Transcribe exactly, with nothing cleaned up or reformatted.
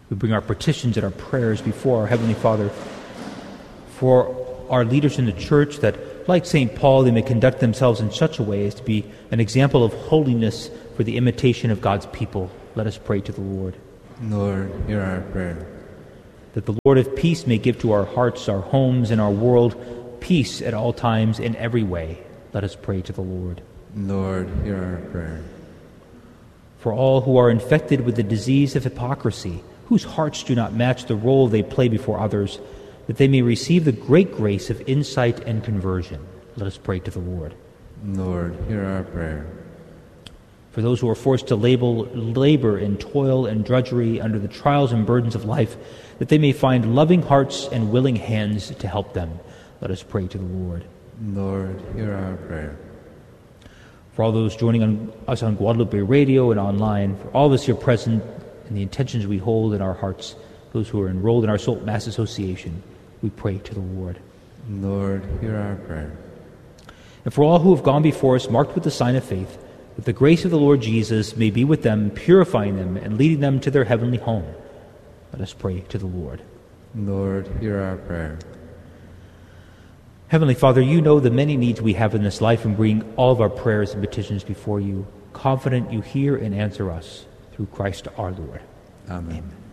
We bring our petitions and our prayers before our Heavenly Father for our leaders in the church, that, like Saint Paul, they may conduct themselves in such a way as to be an example of holiness for the imitation of God's people. Let us pray to the Lord. Lord, hear our prayer. That the Lord of peace may give to our hearts, our homes, and our world peace at all times in every way. Let us pray to the Lord. Lord, hear our prayer. For all who are infected with the disease of hypocrisy, whose hearts do not match the role they play before others, that they may receive the great grace of insight and conversion. Let us pray to the Lord. Lord, hear our prayer. For those who are forced to label, labor and toil and drudgery under the trials and burdens of life, that they may find loving hearts and willing hands to help them. Let us pray to the Lord. Lord, hear our prayer. For all those joining on, us on Guadalupe Radio and online, for all of us here present, and the intentions we hold in our hearts, those who are enrolled in our Soul Mass Association, we pray to the Lord. Lord, hear our prayer. And for all who have gone before us, marked with the sign of faith, that the grace of the Lord Jesus may be with them, purifying them and leading them to their heavenly home. Let us pray to the Lord. Lord, hear our prayer. Heavenly Father, you know the many needs we have in this life, and bring all of our prayers and petitions before you, confident you hear and answer us through Christ our Lord. Amen. Amen.